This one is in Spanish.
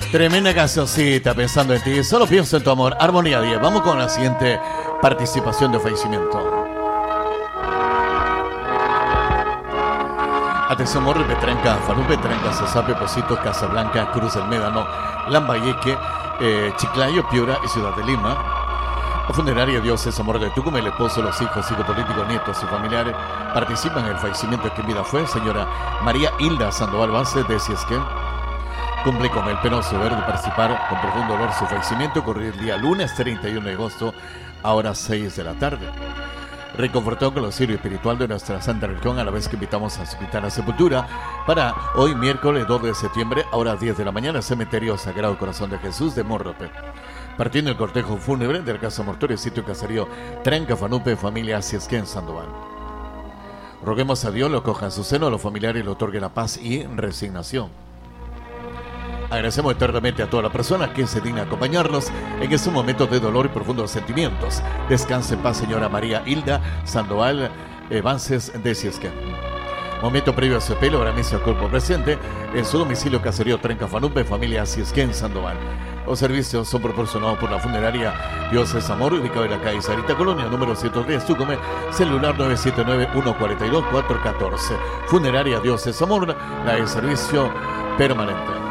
Tremenda cancioncita, pensando en ti. Solo pienso en tu amor. Armonía 10. Vamos con la siguiente participación de fallecimiento. Atención, Morri, Petrenca, Fanú, Petrenca, Sasape, Positos, Casablanca, Cruz del Médano, Lambayeque, Chiclayo, Piura y Ciudad de Lima. La funeraria Dios es Amor de Tucumán, el esposo, los hijos políticos, nietos y familiares participan en el fallecimiento que en vida fue señora María Hilda Sandoval Vázquez de Ciesquén. Cumple con el penoso deber de participar con profundo dolor su fallecimiento ocurrió el día lunes 31 de agosto a horas 6 de la tarde. Reconfortado con el auxilio espiritual de nuestra santa religión, a la vez que invitamos a su gitana sepultura para hoy miércoles 2 de septiembre a horas 10 de la mañana, cementerio Sagrado Corazón de Jesús de Morrope. Partiendo el cortejo fúnebre del casa mortuorio sitio caserío Tranca Fanupe, familia Ciesquén Sandoval. Roguemos a Dios lo coja en su seno, a los familiares le otorgue la paz y resignación. Agradecemos eternamente a toda la persona que se digna acompañarnos en estos momentos de dolor y profundos sentimientos. Descanse en paz, señora María Hilda Sandoval Vázquez de Ciesquén. Momento previo a su pelo, ahora mismo el cuerpo presente en su domicilio caserío Tranca Fanupe, familia Ciesquén Sandoval. Los servicios son proporcionados por la funeraria Dios es Amor, ubicado en la calle Sarita Colonia, número 103, Tucumán, celular 979-142-414. Funeraria Dios es Amor, la de servicio permanente.